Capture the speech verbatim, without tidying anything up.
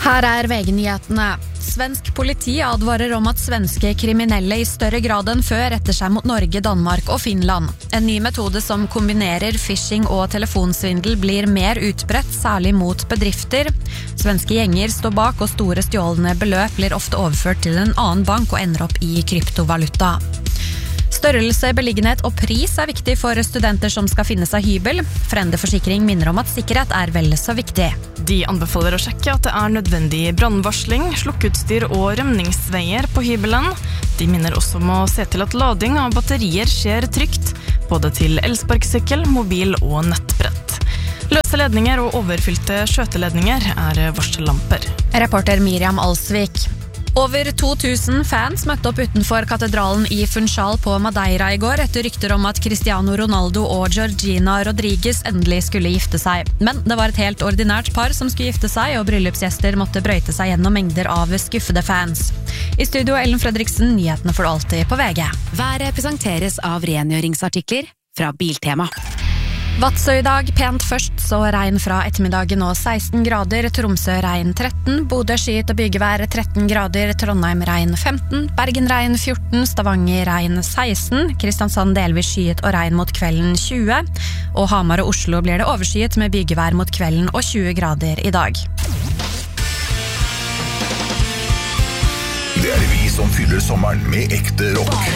Her er V G-nyhetene. Svensk politi advarer om at svenske kriminelle i større grad enn før retter seg mot Norge, Danmark og Finland. En ny metode som kombinerer phishing og telefonsvindel blir mer utbredt, særlig mot bedrifter. Svenske gjenger står bak, og store stjålne beløp blir ofte overført til en annen bank og ender opp i kryptovaluta. Størrelse, beliggenhet og pris er viktig for studenter som skal finne seg hybel. Frende Forsikring minner om at sikkerhet er vel så viktig. De anbefaler å sjekke at det er nødvendig brannvarsling, slukkeutstyr og rømningsveier på hybelen. De minner også om å se til at lading av batterier skjer trygt, både til elsparkesykkel, mobil og nettbrett. Løse ledninger og overfylte skjøteledninger er varsellamper. Reporter Miriam Alsvik. Over to tusen fans møtte opp utenfor katedralen i Funchal på Madeira i går etter rykter om at Cristiano Ronaldo og Georgina Rodriguez endelig skulle gifte seg. Men det var et helt ordinært par som skulle gifte seg, og bryllupsgjester måtte brøyte seg gjennom mengder av skuffede fans. I studio Ellen Fredriksen, nyhetene får du alltid på V G. Været presenteres av rengjøringsartikler fra Biltema. Vadsø i dag, pent først, så regn fra ettermiddagen og seksten grader, Tromsø regn tretten, Bodø skyet og bygevær tretten grader, Trondheim regn femten, Bergen regn fjorten, Stavanger regn seksten, Kristiansand delvis skyet og regn mot kvelden tjue, og Hamar og Oslo blir det overskyet med bygevær mot kvelden og tjue grader i dag. Det er vi som fyller sommeren med ekte rock.